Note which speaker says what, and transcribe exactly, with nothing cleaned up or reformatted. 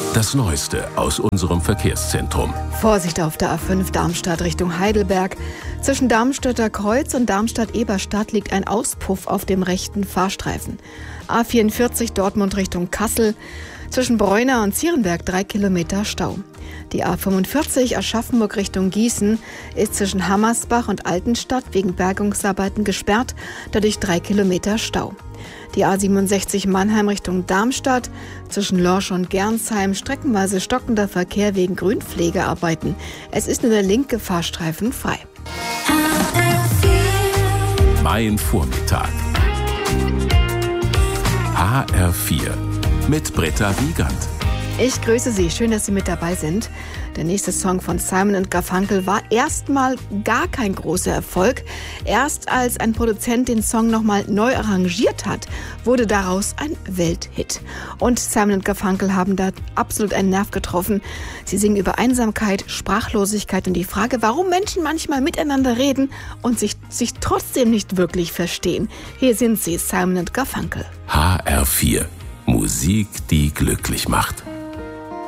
Speaker 1: Das Neueste aus unserem Verkehrszentrum.
Speaker 2: Vorsicht auf der A fünf Darmstadt Richtung Heidelberg. Zwischen Darmstädter Kreuz und Darmstadt-Eberstadt liegt ein Auspuff auf dem rechten Fahrstreifen. A vierundvierzig Dortmund Richtung Kassel. Zwischen Bräuna und Zierenberg drei Kilometer Stau. Die A fünfundvierzig Aschaffenburg Richtung Gießen ist zwischen Hammersbach und Altenstadt wegen Bergungsarbeiten gesperrt, dadurch drei Kilometer Stau. Die A siebenundsechzig Mannheim Richtung Darmstadt, zwischen Lorsch und Gernsheim streckenweise stockender Verkehr wegen Grünpflegearbeiten. Es ist nur der linke Fahrstreifen frei.
Speaker 1: Mein Vormittag. H R vier mit Britta Wiegand.
Speaker 2: Ich grüße Sie, schön, dass Sie mit dabei sind. Der nächste Song von Simon und Garfunkel war erstmal gar kein großer Erfolg. Erst als ein Produzent den Song nochmal neu arrangiert hat, wurde daraus ein Welthit. Und Simon und Garfunkel haben da absolut einen Nerv getroffen. Sie singen über Einsamkeit, Sprachlosigkeit und die Frage, warum Menschen manchmal miteinander reden und sich, sich trotzdem nicht wirklich verstehen. Hier sind sie, Simon und Garfunkel.
Speaker 1: H R vier. Musik, die glücklich macht.